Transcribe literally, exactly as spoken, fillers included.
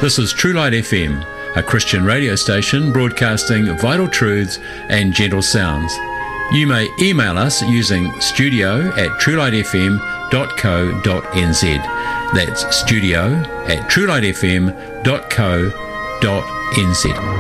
This is True Light F M, a Christian radio station broadcasting vital truths and gentle sounds. You may email us using studio at truelightfm dot co dot n z. That's studio at truelightfm dot co dot n z.